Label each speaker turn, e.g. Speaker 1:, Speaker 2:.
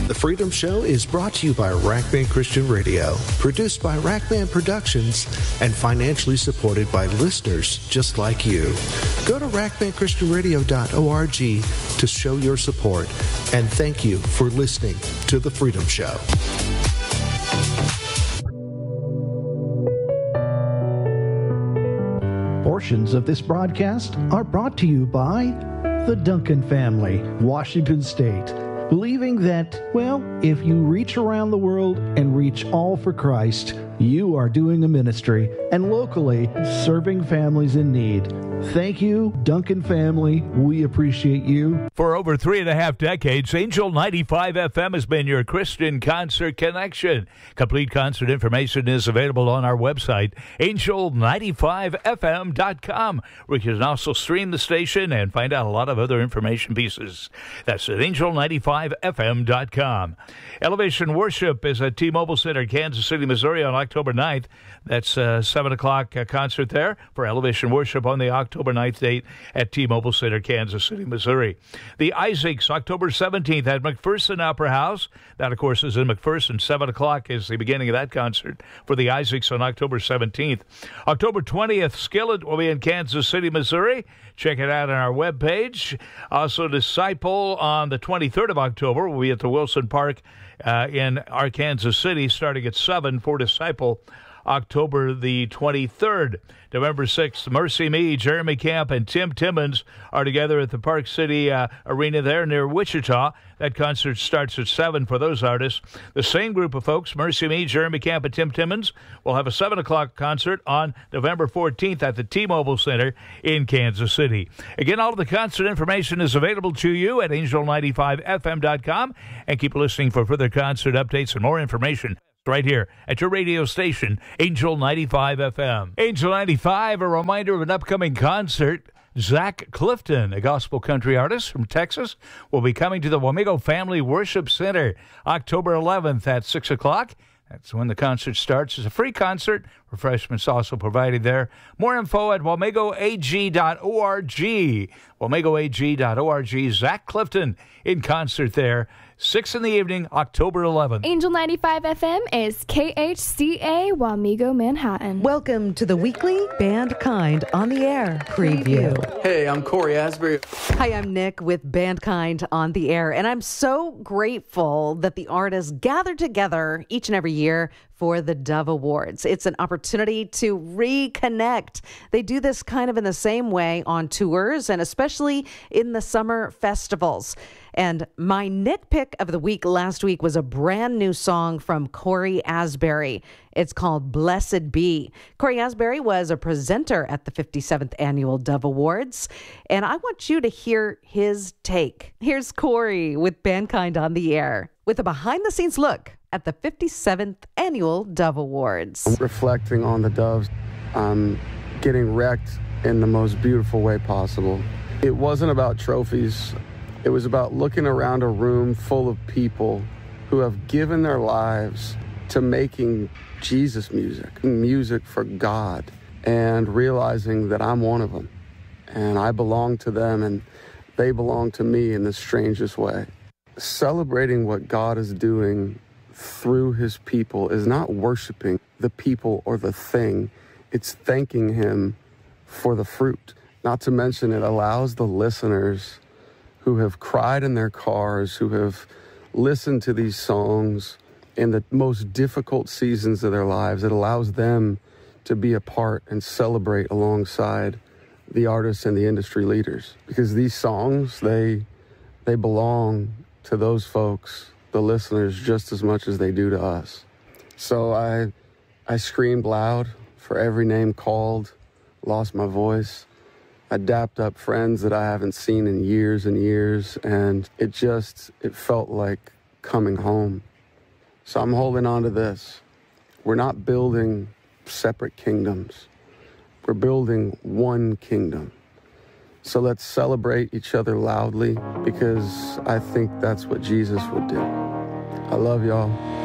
Speaker 1: The Freedom Show is brought to you by Rackman Christian Radio, produced by Rackman Productions, and financially supported by listeners just like you. Go to rackmanchristianradio.org to show your support, and thank you for listening to The Freedom Show.
Speaker 2: Portions of this broadcast are brought to you by the Duncan family, Washington State. Believing that, well, if you reach around the world and reach all for Christ, you are doing a ministry and locally serving families in need. Thank you, Duncan family. We appreciate you.
Speaker 3: For over 3.5 decades, Angel 95 FM has been your Christian concert connection. Complete concert information is available on our website, angel95fm.com, where you can also stream the station and find out a lot of other information pieces. That's at angel95fm.com. Elevation Worship is at T-Mobile Center, Kansas City, Missouri on October 9th. That's a 7 o'clock concert there for Elevation Worship on the October 9th date at T-Mobile Center, Kansas City, Missouri. The Isaacs, October 17th at McPherson Opera House. That, of course, is in McPherson. 7 o'clock is the beginning of that concert for the Isaacs on October 17th. October 20th, Skillet will be in Kansas City, Missouri. Check it out on our webpage. Also, Disciple on the 23rd of October will be at the Wilson Park in Arkansas City, starting at 7 for Disciple. October the 23rd. November 6th, Mercy Me, Jeremy Camp, and Tim Timmons are together at the Park City Arena there near Wichita. That concert starts at 7 for those artists. The same group of folks, Mercy Me, Jeremy Camp, and Tim Timmons, will have a 7 o'clock concert on November 14th at the T-Mobile Center in Kansas City. Again, all of the concert information is available to you at angel95fm.com, and keep listening for further concert updates and more information right here at your radio station, Angel 95 FM. Angel 95, a reminder of an upcoming concert. Zach Clifton, a gospel country artist from Texas, will be coming to the Wamego Family Worship Center October 11th at 6 o'clock. That's when the concert starts. It's a free concert. Refreshments also provided there. More info at wamegoag.org. wamegoag.org. Zach Clifton in concert there. 6 in the evening, October 11th.
Speaker 4: Angel 95 FM is KHCA Wamego, Manhattan.
Speaker 5: Welcome to the weekly Band Kind on the Air preview.
Speaker 6: Hey, I'm Corey Asbury.
Speaker 5: Hi, I'm Nick with Band Kind on the Air, and I'm so grateful that the artists gather together each and every year for the Dove Awards. It's an opportunity to reconnect. They do this kind of in the same way on tours and especially in the summer festivals. And my nitpick of the week last week was a brand new song from Corey Asbury. It's called Blessed Be. Corey Asbury was a presenter at the 57th Annual Dove Awards, and I want you to hear his take. Here's Corey with Band Kind on the Air with a behind-the-scenes look at the 57th Annual Dove Awards.
Speaker 6: I'm reflecting on the Doves. I'm getting wrecked in the most beautiful way possible. It wasn't about trophies. It was about looking around a room full of people who have given their lives to making Jesus music for God, and realizing that I'm one of them, and I belong to them, and they belong to me in the strangest way. Celebrating what God is doing through his people is not worshiping the people or the thing. It's thanking him for the fruit. Not to mention, it allows the listeners who have cried in their cars, who have listened to these songs in the most difficult seasons of their lives, it allows them to be a part and celebrate alongside the artists and the industry leaders. Because these songs, they belong to those folks, the listeners, just as much as they do to us. So I screamed loud for every name called, lost my voice. I dapped up friends that I haven't seen in years and years, and it felt like coming home. So I'm holding on to this. We're not building separate kingdoms. We're building one kingdom. So let's celebrate each other loudly, because I think that's what Jesus would do. I love y'all.